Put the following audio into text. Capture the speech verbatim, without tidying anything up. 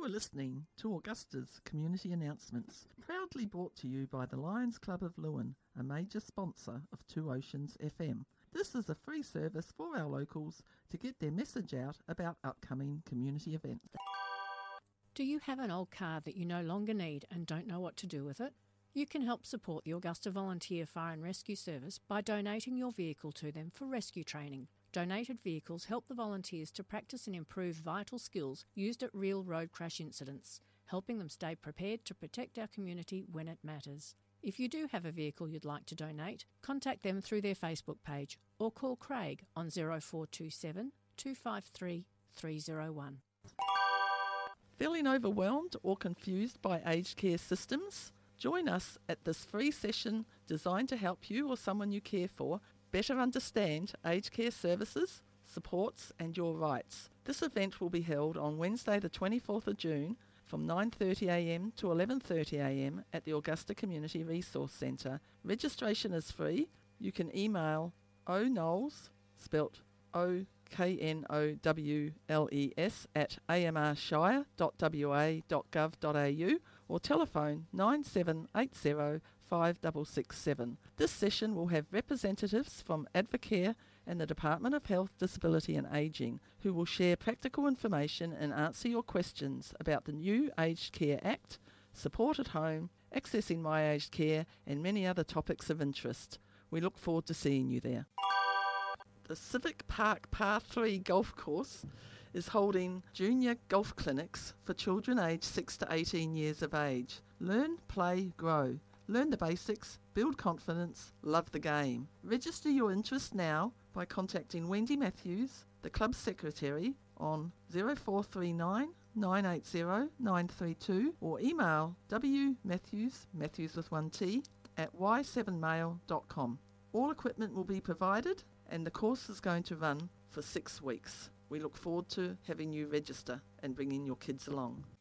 You are listening to Augusta's Community Announcements, proudly brought to you by the Lions Club of Lewin, a major sponsor of Two Oceans F M. This is a free service for our locals to get their message out about upcoming community events. Do you have an old car that you no longer need and don't know what to do with it? You can help support the Augusta Volunteer Fire and Rescue Service by donating your vehicle to them for rescue training. Donated vehicles help the volunteers to practice and improve vital skills used at real road crash incidents, helping them stay prepared to protect our community when it matters. If you do have a vehicle you'd like to donate, contact them through their Facebook page or call Craig on zero four two seven, two five three, three zero one. Feeling overwhelmed or confused by aged care systems? Join us at this free session designed to help you or someone you care for better understand aged care services, supports and your rights. This event will be held on Wednesday the twenty-fourth of June from nine thirty a m to eleven thirty a m at the Augusta Community Resource Centre. Registration is free. You can email oknowles, spelt O K N O W L E S, at a m r shire dot w a dot gov dot a u or telephone nine seven eight zero, five six six seven. This session will have representatives from Advocare and the Department of Health, Disability and Ageing who will share practical information and answer your questions about the new Aged Care Act, support at home, accessing My Aged Care and many other topics of interest. We look forward to seeing you there. The Civic Park Par three Golf Course is holding junior golf clinics for children aged six to eighteen years of age. Learn, play, grow. Learn the basics, build confidence, love the game. Register your interest now by contacting Wendy Matthews, the club secretary, on zero four three nine, nine eight zero, nine three two or email wmatthews, Matthews with one T, at y seven mail dot com. All equipment will be provided and the course is going to run for six weeks. We look forward to having you register and bringing your kids along.